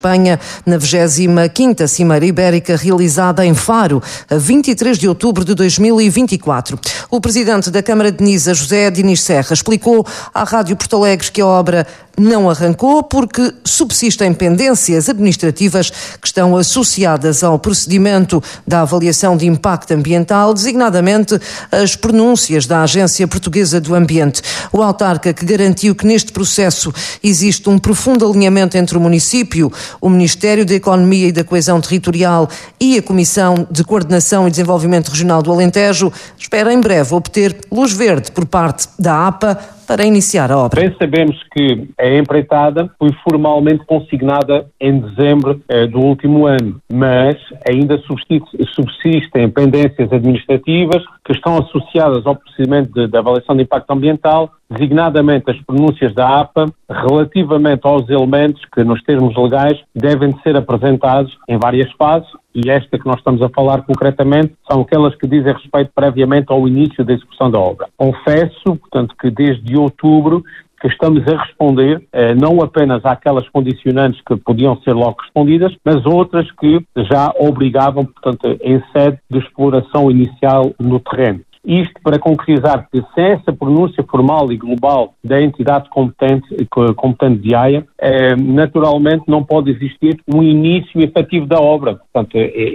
Espanha, na 25ª Cimeira Ibérica realizada em Faro, a 23 de outubro de 2024. O presidente da Câmara de Nisa, José Diniz Serra, explicou à Rádio Porto Alegre que a obra não arrancou porque subsistem pendências administrativas que estão associadas ao procedimento da avaliação de impacto ambiental, designadamente as pronúncias da Agência Portuguesa do Ambiente. O autarca, que garantiu que neste processo existe um profundo alinhamento entre o município, o Ministério da Economia e da Coesão Territorial e a Comissão de Coordenação e Desenvolvimento Regional do Alentejo, espera em breve obter luz verde por parte da APA para iniciar a obra. Bem sabemos que a empreitada foi formalmente consignada em dezembro do último ano, mas ainda subsistem pendências administrativas que estão associadas ao procedimento de avaliação de impacto ambiental, designadamente as pronúncias da APA, relativamente aos elementos que, nos termos legais, devem ser apresentados em várias fases, e esta que nós estamos a falar concretamente são aquelas que dizem respeito previamente ao início da execução da obra. Confesso, portanto, que desde outubro que estamos a responder não apenas àquelas condicionantes que podiam ser logo respondidas, mas outras que já obrigavam, portanto, em sede de exploração inicial no terreno. Isto para concretizar que sem essa pronúncia formal e global da entidade competente de AIA, naturalmente não pode existir um início efetivo da obra. Portanto,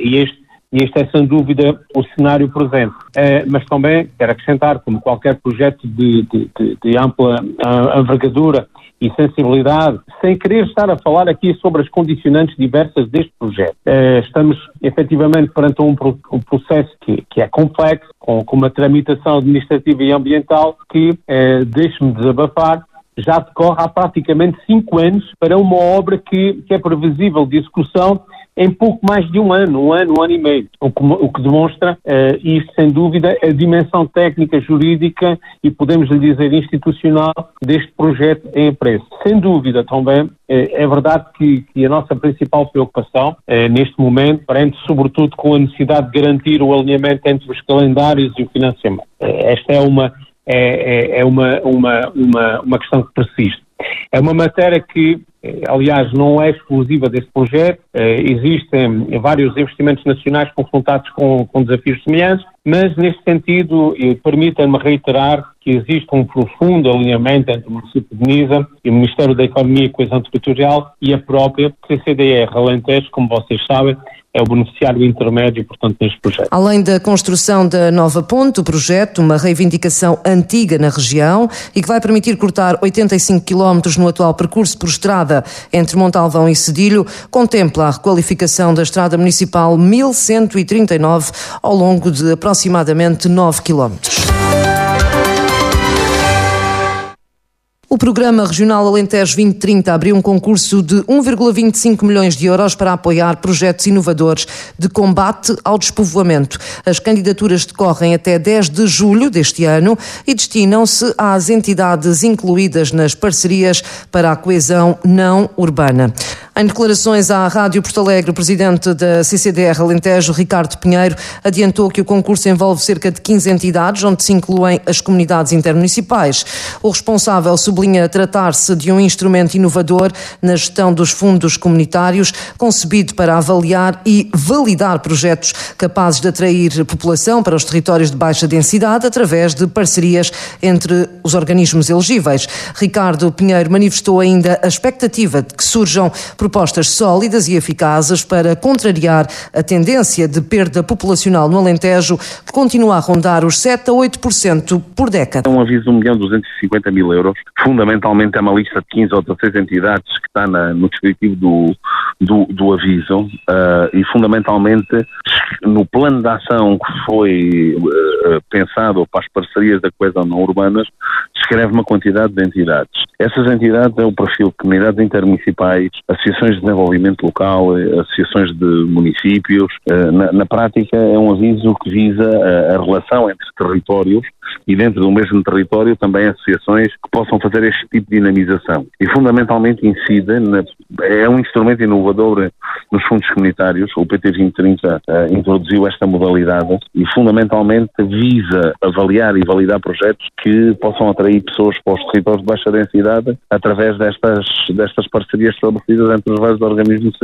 este é sem dúvida o cenário presente. Mas também quero acrescentar, como qualquer projeto de ampla envergadura e sensibilidade, sem querer estar a falar aqui sobre as condicionantes diversas deste projeto. Estamos efetivamente perante um processo que é complexo, com uma tramitação administrativa e ambiental que, deixe-me desabafar, já decorre há praticamente 5 anos para uma obra que é previsível de execução em pouco mais de um ano e meio, o que demonstra, isto sem dúvida, a dimensão técnica, jurídica e podemos lhe dizer institucional deste projeto em preço. Sem dúvida também, é verdade que a nossa principal preocupação neste momento, parente sobretudo com a necessidade de garantir o alinhamento entre os calendários e o financiamento. Esta é uma questão que persiste. É uma matéria que, aliás, não é exclusiva deste projeto. Existem vários investimentos nacionais confrontados com desafios semelhantes, mas neste sentido, permitam-me reiterar que existe um profundo alinhamento entre o município de Nisa e o Ministério da Economia e Coesão Territorial e a própria CCDR Alentejo, como vocês sabem, é o beneficiário intermédio, portanto, neste projeto. Além da construção da nova ponte, o projeto, uma reivindicação antiga na região e que vai permitir cortar 85 km no atual percurso por estrada entre Montalvão e Cedilho, contempla a requalificação da estrada municipal 1139 ao longo de aproximadamente 9 km. O Programa Regional Alentejo 2030 abriu um concurso de 1,25 milhões de euros para apoiar projetos inovadores de combate ao despovoamento. As candidaturas decorrem até 10 de julho deste ano e destinam-se às entidades incluídas nas parcerias para a coesão não urbana. Em declarações à Rádio Porto Alegre, o presidente da CCDR Alentejo, Ricardo Pinheiro, adiantou que o concurso envolve cerca de 15 entidades, onde se incluem as comunidades intermunicipais. O responsável sublinha tratar-se de um instrumento inovador na gestão dos fundos comunitários, concebido para avaliar e validar projetos capazes de atrair população para os territórios de baixa densidade através de parcerias entre os organismos elegíveis. Ricardo Pinheiro manifestou ainda a expectativa de que surjam propostas sólidas e eficazes para contrariar a tendência de perda populacional no Alentejo, que continua a rondar os 7 a 8% por década. É um aviso de 1.250.000 euros. Fundamentalmente é uma lista de 15 ou 16 entidades que está no descritivo do aviso e fundamentalmente no plano de ação que foi pensado para as parcerias da coesão não urbanas, descreve uma quantidade de entidades. Essas entidades é o perfil de comunidades intermunicipais, associações de desenvolvimento local, associações de municípios. Na prática é um aviso que visa a relação entre territórios e dentro do mesmo território também associações que possam fazer este tipo de dinamização. E fundamentalmente incide, é um instrumento inovador nos fundos comunitários. O PT 2030 introduziu esta modalidade e fundamentalmente visa avaliar e validar projetos que possam atrair pessoas para os territórios de baixa densidade através destas parcerias estabelecidas entre os vários organismos